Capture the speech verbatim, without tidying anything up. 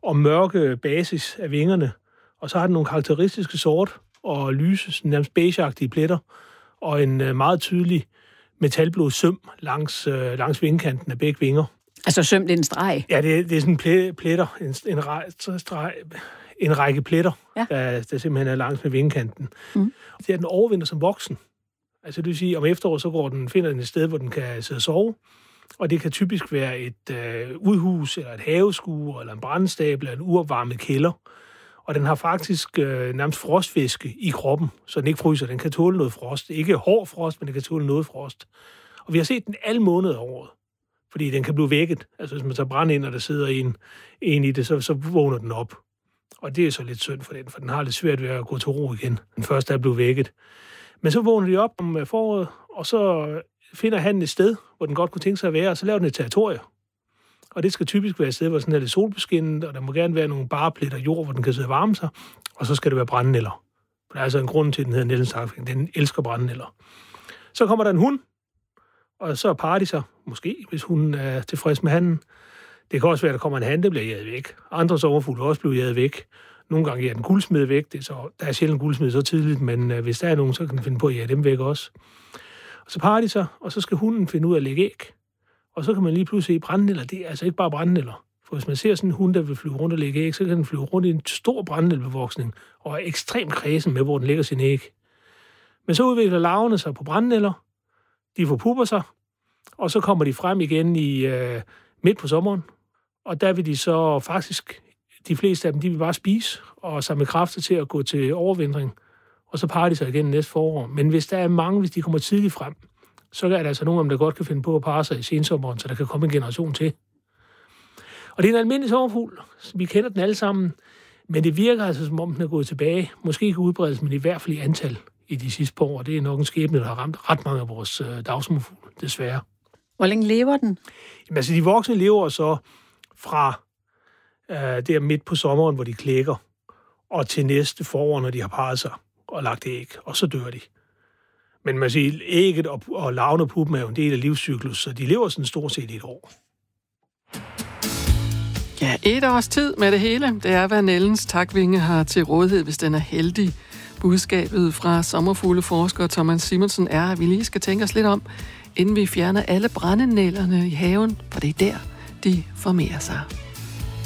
og mørke basis af vingerne. Og så har den nogle karakteristiske sort og lyse, nærmest beigeagtige pletter, og en øh, meget tydelig metalblå søm langs, øh, langs vingekanten af begge vinger. Altså søm, det er en streg? Ja, det, det er sådan pl- pletter, en, en, rej, streg, en række pletter, ja. der, der simpelthen er langs med vingekanten. Mm. Det er den overvinter som voksen. Altså det vil sige, om efteråret så går den, finder den et sted, hvor den kan sidde og sove, og det kan typisk være et øh, udhus, eller et haveskue, eller en brandstabel, eller en uopvarmet kælder. Og den har faktisk øh, nærmest frostvæske i kroppen, så den ikke fryser. Den kan tåle noget frost. Ikke hård frost, men den kan tåle noget frost. Og vi har set den alle måneder af året, fordi den kan blive vækket. Altså hvis man tager brand ind, og der sidder en, en i det, så, så vågner den op. Og det er så lidt synd for den, for den har lidt svært ved at gå til ro igen. Den første er blevet vækket. Men så vågner de op om foråret, og så finder han et sted, hvor den godt kunne tænke sig at være, og så laver den et territorium. Og det skal typisk være et sted, hvor sådan er lidt solbeskinnet, og der må gerne være nogle barepletter jord, hvor den kan sidde og varme sig, og så skal det være brændenælder. For der er altså en grund til, at den hedder nældenstakfing. Den elsker brændenælder. Så kommer der en hund, og så parer de sig, måske, hvis hun er tilfreds med handen. Det kan også være, at der kommer en han, der bliver jaget væk. Andre sommerfugle også bliver jaget væk. Nogle gange er den guldsmed væk. Det er så, der er sjældent guldsmed så tidligt, men øh, hvis der er nogen, så kan den finde på at jage dem væk også. Og så parer de sig, og så skal hunden finde ud af at lægge æg. Og så kan man lige pludselig se brændenælder. Det er altså ikke bare brændenælder. For hvis man ser sådan en hund, der vil flyve rundt og lægge æg, så kan den flyve rundt i en stor brændenældebevoksning og er ekstremt kredsen med, hvor den lægger sin æg. Men så udvikler larverne sig på brændenælder. De forpupper sig, og så kommer de frem igen i øh, midt på sommeren. Og der vil de så faktisk, de fleste af dem, de vil bare spise og samle kræfter til at gå til overvintring. Og så parer de sig igen næste forår. Men hvis der er mange, hvis de kommer tidligt frem, så er der altså nogen, der godt kan finde på at parre sig i sensommeren, så der kan komme en generation til. Og det er en almindelig sommerfugl. Vi kender den alle sammen, men det virker altså, som om den er gået tilbage. Måske ikke udbredes, men i hvert fald i antal i de sidste par år. Det er nok en skæbne, der har ramt ret mange af vores øh, dagsommerfugle, desværre. Hvor længe lever den? Jamen, altså, de voksne lever så fra øh, der midt på sommeren, hvor de klækker, og til næste forår, når de har parret sig og lagt æg, og så dør de. Men man siger, ægget og, og larven og puppen er jo en del af livscyklus, så de lever sådan stort set i et år. Ja, et års tid med det hele. Det er, hvad Nellens takvinge har til rådighed, hvis den er heldig. Budskabet fra sommerfugleforsker Thomas Simonsen er, at vi lige skal tænke os lidt om, inden vi fjerner alle brændenælderne i haven, for det er der, de formerer sig.